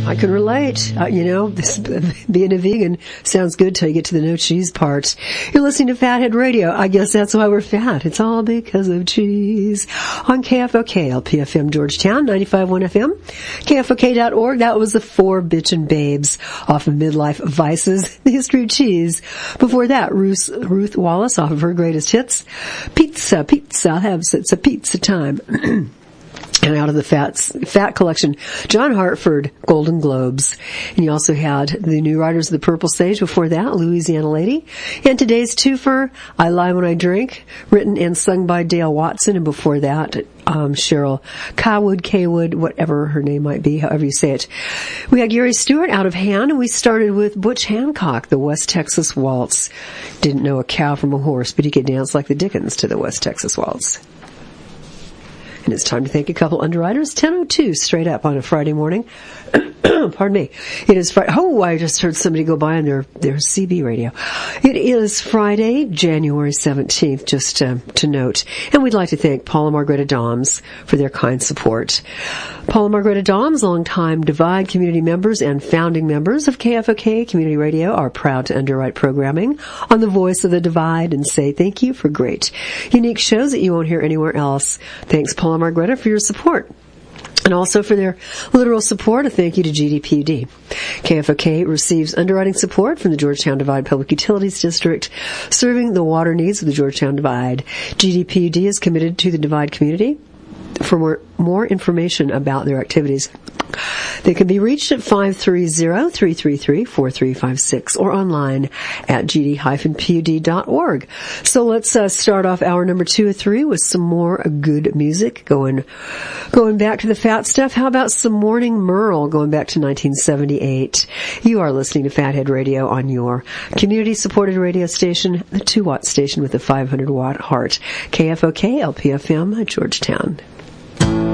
I can relate. Being a vegan sounds good till you get to the no cheese part. You're listening to Fathead Radio. I guess that's why we're fat. It's all because of cheese. On KFOK, LPFM Georgetown, 95.1 FM, KFOK.org. That was the Four Bitchin' Babes off of Midlife Vices, The History of Cheese. Before that, Ruth Wallace off of her greatest hits. Pizza, it's a pizza time. And out of the fat collection, John Hartford, Golden Globes. And you also had the New Riders of the Purple Sage. Before that, Louisiana Lady. And today's twofer, I Lie When I Drink, written and sung by Dale Watson. And before that, Cheryl Kaywood, whatever her name might be, however you say it. We had Gary Stewart, Out of Hand, and we started with Butch Hancock, the West Texas Waltz. Didn't know a cow from a horse, but he could dance like the Dickens to the West Texas Waltz. And it's time to thank a couple underwriters. 10:02 straight up on a Friday morning. Pardon me. It is Friday. Oh, I just heard somebody go by on their CB radio. It is Friday, January 17th, just to note. And we'd like to thank Paul and Margareta Doms for their kind support. Paul and Margareta Doms, longtime Divide community members and founding members of KFOK Community Radio, are proud to underwrite programming on the Voice of the Divide and say thank you for great, unique shows that you won't hear anywhere else. Thanks, Paul and Margareta, for your support. And also for their literal support, a thank you to GDPUD. KFOK receives underwriting support from the Georgetown Divide Public Utilities District, serving the water needs of the Georgetown Divide. GDPUD is committed to the Divide community. For more information about their activities, they can be reached at 530-333-4356 or online at gd-pud.org. So let's start off hour number 2 or 3 with some more good music. Going back to the fat stuff, how about some Morning Merle going back to 1978? You are listening to Fathead Radio on your community-supported radio station, the 2-watt station with a 500-watt heart. KFOK, LPFM, Georgetown.